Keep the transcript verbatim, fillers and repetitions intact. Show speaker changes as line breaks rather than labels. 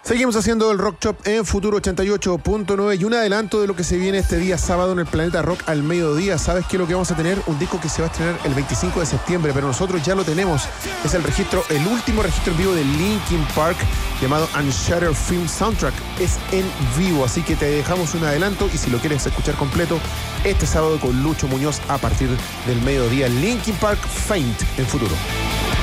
Seguimos haciendo el Rock Shop en Futuro ochenta y ocho punto nueve y un adelanto de lo que se viene este día sábado en el Planeta Rock al mediodía. ¿Sabes qué es lo que vamos a tener? Un disco que se va a estrenar el veinticinco de septiembre, pero nosotros ya lo tenemos. Es el registro, el último registro en vivo de Linkin Park llamado Unshattered Film Soundtrack. Es en vivo, así que te dejamos un adelanto y si lo quieres escuchar completo, este sábado con Lucho Muñoz a partir del mediodía. Linkin Park Faint en Futuro.